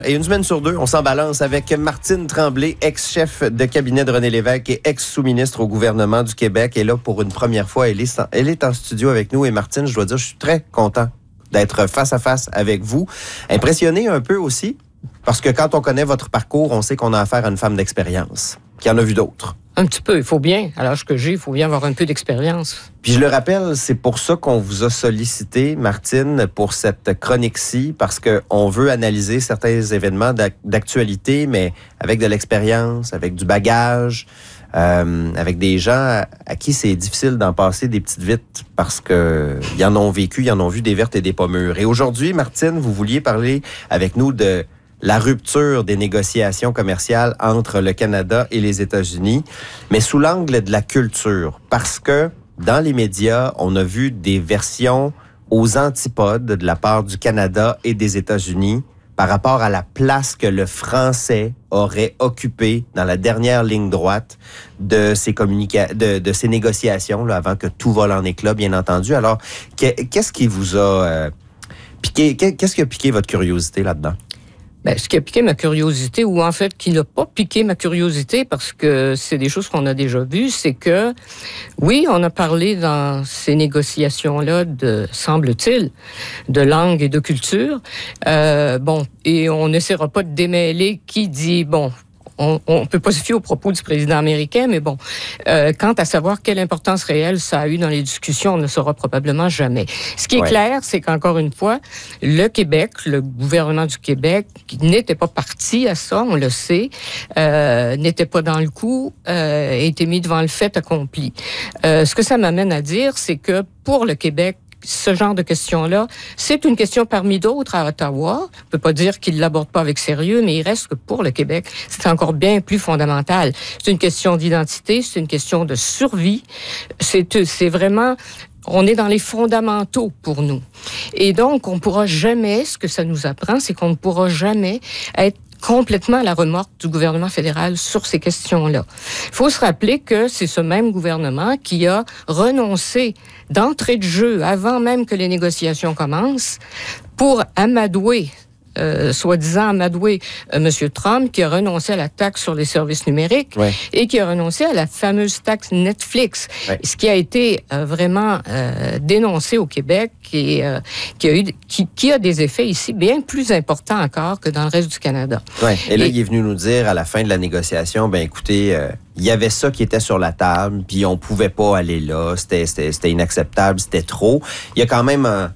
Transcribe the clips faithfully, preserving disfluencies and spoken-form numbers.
Et une semaine sur deux, on s'en balance avec Martine Tremblay, ex-chef de cabinet de René Lévesque et ex-sous-ministre au gouvernement du Québec. Et là, pour une première fois, elle est, elle est en studio avec nous. Et Martine, je dois dire, je suis très content d'être face à face avec vous. Impressionné un peu aussi, parce que quand on connaît votre parcours, on sait qu'on a affaire à une femme d'expérience, qui en a vu d'autres. Un petit peu, il faut bien. À l'âge que j'ai, il faut bien avoir un peu d'expérience. Puis je le rappelle, c'est pour ça qu'on vous a sollicité, Martine, pour cette chronique-ci, parce qu'on veut analyser certains événements d'actualité, mais avec de l'expérience, avec du bagage, euh, avec des gens à qui c'est difficile d'en passer des petites vites, parce que ils en ont vécu, ils en ont vu des vertes et des pas mûres. Et aujourd'hui, Martine, vous vouliez parler avec nous de la rupture des négociations commerciales entre le Canada et les États-Unis, mais sous l'angle de la culture, parce que dans les médias, on a vu des versions aux antipodes de la part du Canada et des États-Unis par rapport à la place que le français aurait occupée dans la dernière ligne droite de ces, communica- de, de ces négociations, là, avant que tout vole en éclats, bien entendu. Alors, qu'est-ce qui vous a euh, piqué, qu'est-ce qui a piqué votre curiosité là-dedans? Ben, ce qui a piqué ma curiosité, ou en fait qui n'a pas piqué ma curiosité, parce que c'est des choses qu'on a déjà vues, c'est que, oui, on a parlé dans ces négociations-là de, semble-t-il, de langue et de culture. Euh, bon, et on n'essaiera pas de démêler qui dit, bon, on ne peut pas se fier aux propos du président américain, mais bon, euh, quant à savoir quelle importance réelle ça a eu dans les discussions, on ne le saura probablement jamais. Ce qui est ouais. clair, c'est qu'encore une fois, le Québec, le gouvernement du Québec, qui n'était pas parti à ça, on le sait, euh, n'était pas dans le coup, euh, a été mis devant le fait accompli. Euh, ce que ça m'amène à dire, c'est que pour le Québec, ce genre de questions-là, c'est une question parmi d'autres à Ottawa. On ne peut pas dire qu'ils ne l'abordent pas avec sérieux, mais il reste que pour le Québec, c'est encore bien plus fondamental. C'est une question d'identité, c'est une question de survie. C'est, c'est vraiment... On est dans les fondamentaux pour nous. Et donc, on ne pourra jamais, ce que ça nous apprend, c'est qu'on ne pourra jamais être complètement à la remorque du gouvernement fédéral sur ces questions-là. Il faut se rappeler que c'est ce même gouvernement qui a renoncé d'entrée de jeu, avant même que les négociations commencent, pour amadouer Euh, soi-disant amadoué euh, M. Trump, qui a renoncé à la taxe sur les services numériques ouais. et qui a renoncé à la fameuse taxe Netflix, ouais. ce qui a été euh, vraiment euh, dénoncé au Québec et euh, qui, a eu, qui, qui a des effets ici bien plus importants encore que dans le reste du Canada. Ouais. Et là, et, il est venu nous dire à la fin de la négociation, ben écoutez, euh, il y avait ça qui était sur la table, puis on pouvait pas aller là, c'était, c'était, c'était inacceptable, c'était trop. Il y a quand même un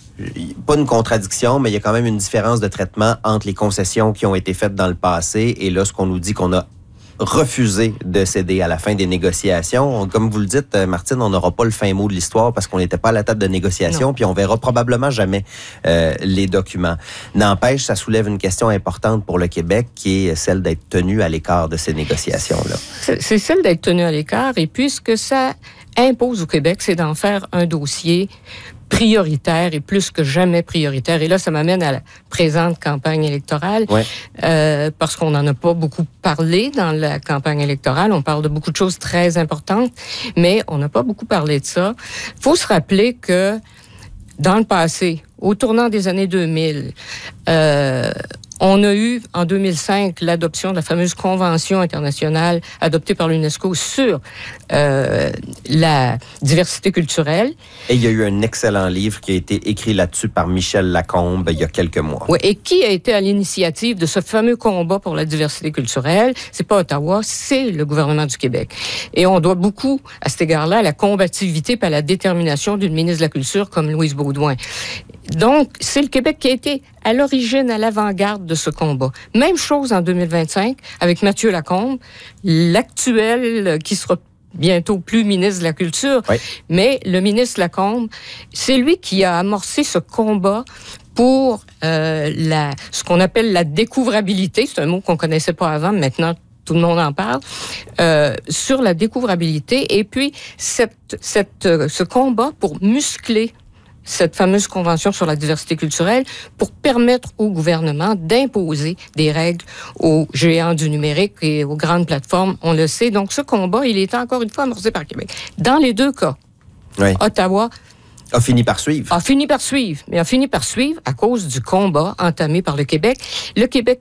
pas une contradiction, mais il y a quand même une différence de traitement entre les concessions qui ont été faites dans le passé et là, ce qu'on nous dit qu'on a refusé de céder à la fin des négociations. Comme vous le dites, Martine, on n'aura pas le fin mot de l'histoire parce qu'on n'était pas à la table de négociation, non. Puis on verra probablement jamais euh, les documents. N'empêche, ça soulève une question importante pour le Québec qui est celle d'être tenu à l'écart de ces négociations-là. C'est, c'est celle d'être tenu à l'écart et puis ce que ça impose au Québec, c'est d'en faire un dossier prioritaire et plus que jamais prioritaire. Et là, ça m'amène à la présente campagne électorale, ouais. euh, parce qu'on n'en a pas beaucoup parlé dans la campagne électorale. On parle de beaucoup de choses très importantes, mais on n'a pas beaucoup parlé de ça. Il faut se rappeler que dans le passé, au tournant des années deux mille, euh, on a eu, en deux mille cinq, l'adoption de la fameuse Convention internationale adoptée par l'UNESCO sur euh, la diversité culturelle. Et il y a eu un excellent livre qui a été écrit là-dessus par Michel Lacombe il y a quelques mois. Oui, et qui a été à l'initiative de ce fameux combat pour la diversité culturelle? C'est pas Ottawa, c'est le gouvernement du Québec. Et on doit beaucoup, à cet égard-là, à la combativité et à la détermination d'une ministre de la Culture comme Louise Beaudoin. Donc, c'est le Québec qui a été à l'origine, à l'avant-garde de ce combat. Même chose en deux mille vingt-cinq avec Mathieu Lacombe, l'actuel qui sera bientôt plus ministre de la Culture, oui. mais le ministre Lacombe, c'est lui qui a amorcé ce combat pour euh, la, ce qu'on appelle la découvrabilité. C'est un mot qu'on connaissait pas avant, maintenant tout le monde en parle, euh, sur la découvrabilité. Et puis, cette, cette, euh, ce combat pour muscler cette fameuse convention sur la diversité culturelle pour permettre au gouvernement d'imposer des règles aux géants du numérique et aux grandes plateformes, on le sait. Donc, ce combat, il est encore une fois amorcé par Québec. Dans les deux cas, oui. Ottawa A fini par suivre. A fini par suivre, mais a fini par suivre à cause du combat entamé par le Québec. Le Québec